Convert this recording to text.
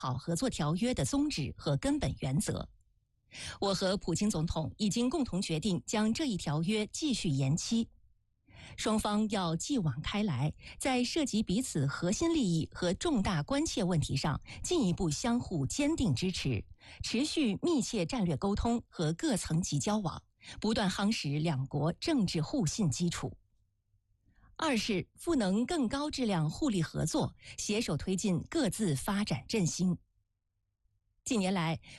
好合作条约的宗旨和根本原则。我和普京总统已经共同决定将这一条约继续延期。双方要继往开来，在涉及彼此核心利益和重大关切问题上进一步相互坚定支持，持续密切战略沟通和各层级交往，不断夯实两国政治互信基础。二是赋能更高质量互利合作，携手推进各自发展振兴。近年来，